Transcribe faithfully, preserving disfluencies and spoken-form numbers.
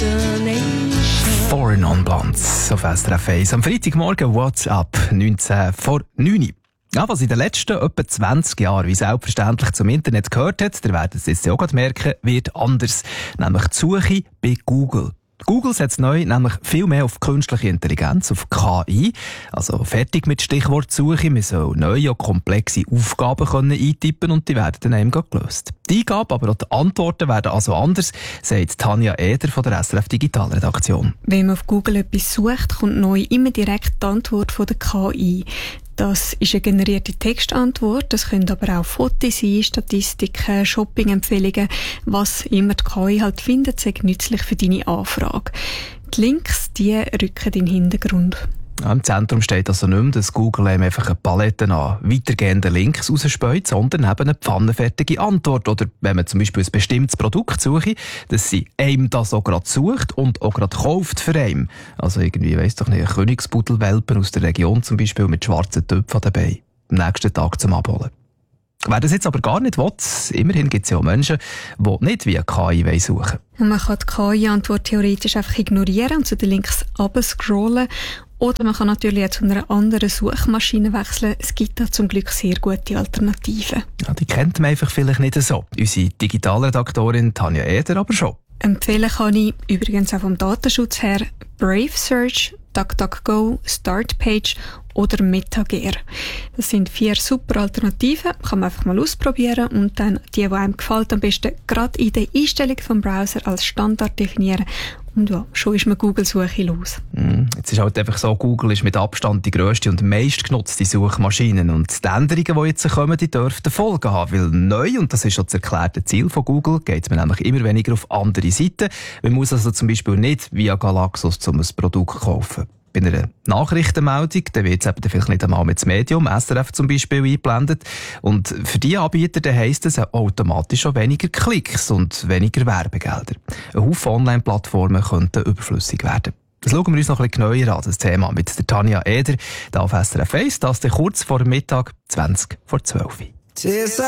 Four Non-Blondes auf S R F eins. Am Freitagmorgen WhatsApp, neunzehn vor neun. Ja, was in den letzten etwa zwanzig Jahren wie selbstverständlich zum Internet gehört hat, ihr werdet es jetzt auch gerade merken, wird anders. Nämlich die Suche bei Google. Google setzt neu nämlich viel mehr auf künstliche Intelligenz, auf K I. Also fertig mit Stichwortsuche. Man soll neue und komplexe Aufgaben können eintippen und die werden dann eben gelöst. Die Eingabe, aber auch die Antworten werden also anders, sagt Tanja Eder von der S R F Digitalredaktion. Wenn man auf Google etwas sucht, kommt neu immer direkt die Antwort von der K I. Das ist eine generierte Textantwort, das können aber auch Fotos sein, Statistiken, Shopping-Empfehlungen, was immer die K I halt findet, sei nützlich für deine Anfrage. Die Links, die rücken in den Hintergrund. Ja, im Zentrum steht also nicht mehr, dass Google einem einfach eine Palette an weitergehenden Links rausspäut, sondern eben eine pfannenfertige Antwort. Oder wenn man zum Beispiel ein bestimmtes Produkt suche, dass sie einem das auch gerade sucht und auch gerade kauft für einen. Also irgendwie, weiss doch nicht, ein Königspudelwelpen aus der Region zum Beispiel mit schwarzen Töpfen dabei. Am nächsten Tag zum Abholen. Wer das jetzt aber gar nicht will, immerhin gibt es ja auch Menschen, die nicht via K I suchen wollen. Man kann die K I-Antwort theoretisch einfach ignorieren und zu den Links runterscrollen. Oder man kann natürlich auch zu einer anderen Suchmaschine wechseln. Es gibt da zum Glück sehr gute Alternativen. Ja, die kennt man einfach vielleicht nicht so. Unsere Digitalredaktorin Tanja Eder aber schon. Empfehlen kann ich übrigens auch vom Datenschutz her Brave Search, DuckDuckGo, Startpage oder MetaGear. Das sind vier super Alternativen, kann man einfach mal ausprobieren und dann die, die einem gefällt, am besten gerade in der Einstellung vom Browser als Standard definieren. Und ja, schon ist man Google-Suche los. Mm, jetzt ist halt einfach so, Google ist mit Abstand die grösste und meistgenutzte Suchmaschine. Und die Änderungen, die jetzt kommen, die dürften Folgen haben. Weil neu, und das ist schon das erklärte Ziel von Google, geht man nämlich immer weniger auf andere Seiten. Man muss also zum Beispiel nicht via Galaxus um ein Produkt kaufen. Bei einer Nachrichtenmeldung, da wird es eben vielleicht nicht einmal mit dem Medium, S R F zum Beispiel, eingeblendet. Und für die Anbieter da heisst es automatisch auch weniger Klicks und weniger Werbegelder. Ein Haufen Online-Plattformen könnten überflüssig werden. Das schauen wir uns noch ein bisschen genauer an, das Thema mit der Tanja Eder, da auf S R F eins, das kurz vor Mittag, zwanzig vor zwölf.